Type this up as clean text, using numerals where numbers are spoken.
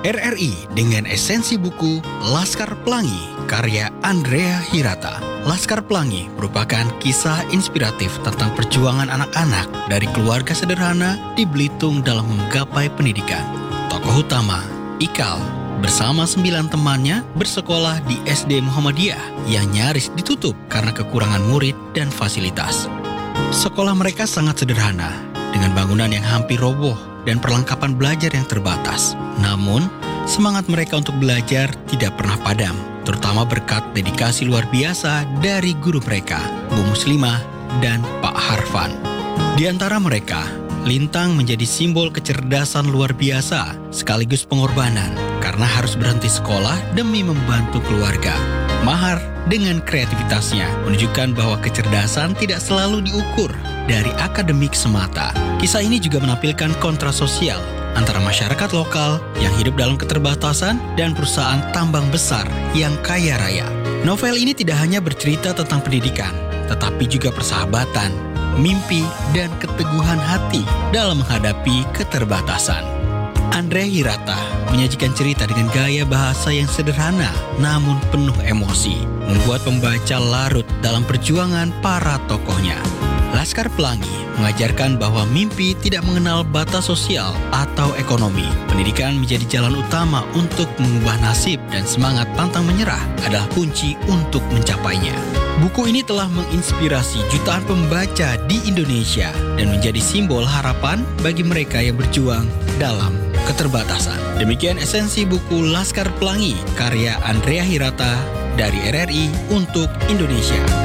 RRI dengan esensi buku Laskar Pelangi karya Andrea Hirata. Laskar Pelangi merupakan kisah inspiratif tentang perjuangan anak-anak dari keluarga sederhana di Belitung dalam menggapai pendidikan. Tokoh utama, Ikal, bersama 9 temannya bersekolah di SD Muhammadiyah yang nyaris ditutup karena kekurangan murid dan fasilitas. Sekolah mereka sangat sederhana, dengan bangunan yang hampir roboh dan perlengkapan belajar yang terbatas. Namun, semangat mereka untuk belajar tidak pernah padam, terutama berkat dedikasi luar biasa dari guru mereka, Bu Muslimah dan Pak Harfan. Di antara mereka, Lintang menjadi simbol kecerdasan luar biasa sekaligus pengorbanan karena harus berhenti sekolah demi membantu keluarga. Mahar dengan kreativitasnya menunjukkan bahwa kecerdasan tidak selalu diukur dari akademik semata. Kisah ini juga menampilkan kontras sosial antara masyarakat lokal yang hidup dalam keterbatasan dan perusahaan tambang besar yang kaya raya. Novel ini tidak hanya bercerita tentang pendidikan, tetapi juga persahabatan, mimpi, dan keteguhan hati dalam menghadapi keterbatasan. Andrea Hirata menyajikan cerita dengan gaya bahasa yang sederhana namun penuh emosi, membuat pembaca larut dalam perjuangan para tokohnya. Laskar Pelangi mengajarkan bahwa mimpi tidak mengenal batas sosial atau ekonomi. Pendidikan menjadi jalan utama untuk mengubah nasib dan semangat pantang menyerah adalah kunci untuk mencapainya. Buku ini telah menginspirasi jutaan pembaca di Indonesia dan menjadi simbol harapan bagi mereka yang berjuang dalam keterbatasan. Demikian esensi buku Laskar Pelangi karya Andrea Hirata dari RRI untuk Indonesia.